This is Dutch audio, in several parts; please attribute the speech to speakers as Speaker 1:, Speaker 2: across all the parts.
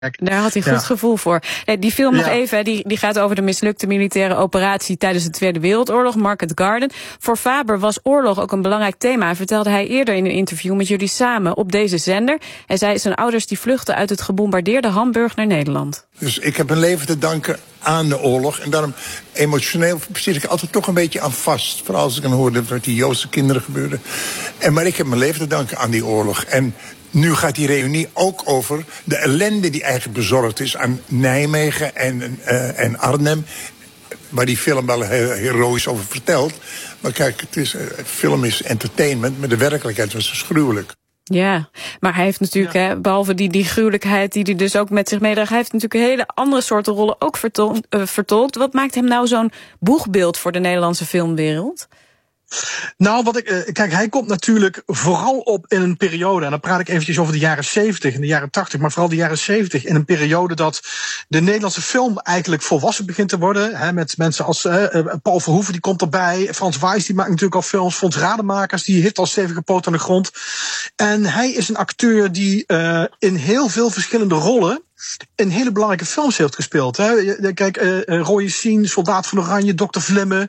Speaker 1: Daar had hij goed gevoel voor. Die film nog even, die gaat over de mislukte militaire operatie tijdens de Tweede Wereldoorlog, Market Garden. Voor Faber was oorlog ook een belangrijk thema, vertelde hij eerder in een interview met jullie samen op deze zender. Hij zei zijn ouders die vluchtten uit het gebombardeerde Hamburg naar Nederland.
Speaker 2: Dus ik heb mijn leven te danken aan de oorlog. En daarom emotioneel zit ik altijd toch een beetje aan vast. Vooral als ik dan hoorde wat die Joodse kinderen gebeurde. Maar ik heb mijn leven te danken aan die oorlog. En nu gaat die reunie ook over de ellende die eigenlijk bezorgd is aan Nijmegen en Arnhem. Waar die film wel heel heroïs over vertelt. Maar kijk, film is entertainment, maar de werkelijkheid was dus gruwelijk.
Speaker 1: Ja, maar hij heeft natuurlijk, behalve die gruwelijkheid die hij dus ook met zich meedraagt, hij heeft natuurlijk een hele andere soorten rollen ook vertolkt. Wat maakt hem nou zo'n boegbeeld voor de Nederlandse filmwereld?
Speaker 3: Nou, kijk, hij komt natuurlijk vooral op in een periode, en dan praat ik eventjes over de jaren 70 en de jaren 80, maar vooral de jaren 70, in een periode dat de Nederlandse film eigenlijk volwassen begint te worden, hè, met mensen als Paul Verhoeven, die komt erbij, Frans Wijs, die maakt natuurlijk al films, Fons Rademakers, die heeft al stevige poot aan de grond. En hij is een acteur die in heel veel verschillende rollen in hele belangrijke films heeft gespeeld. Hè. Kijk, Roy Sien, Soldaat van Oranje, Dr. Vlemme,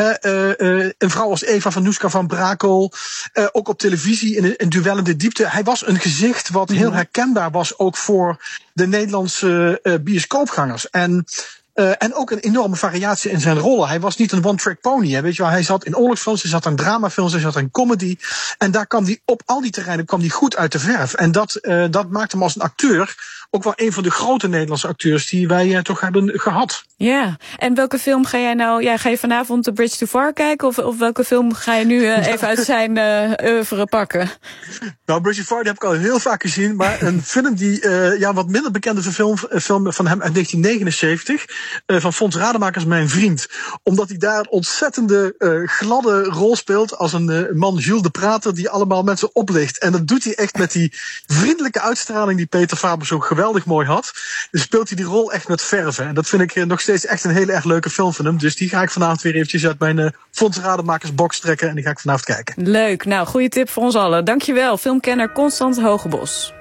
Speaker 3: een vrouw als Eva van Noeska van Brakel, ook op televisie in Duel in de Diepte. Hij was een gezicht wat heel herkenbaar was ook voor de Nederlandse bioscoopgangers. En ook een enorme variatie in zijn rollen. Hij was niet een one-track pony. Hè. Weet je wel, hij zat in oorlogsfilms, hij zat in dramafilms, hij zat in comedy. En daar kwam hij op al die terreinen goed uit de verf. En dat maakte hem als een acteur ook wel een van de grote Nederlandse acteurs die wij toch hebben gehad.
Speaker 1: Ja, en welke film ga jij nou... Ja, ga je vanavond The Bridge Too Far kijken? Of welke film ga je nu even uit zijn oeuvre pakken?
Speaker 3: Nou, Bridge Too Far die heb ik al heel vaak gezien. Maar een film die wat minder bekende film van hem uit 1979... van Fons Rademakers, Mijn Vriend. Omdat hij daar een ontzettende gladde rol speelt als een man Jules de Prater die allemaal mensen oplicht. En dat doet hij echt met die vriendelijke uitstraling die Peter Faber zo geweldig mooi had. Dus speelt hij die rol echt met verven. En dat vind ik nog steeds echt een hele erg leuke film van hem. Dus die ga ik vanavond weer eventjes uit mijn Fons Rademakers box trekken en die ga ik vanavond kijken.
Speaker 1: Leuk, nou goede tip voor ons allen. Dankjewel, filmkenner Constant Hogebos.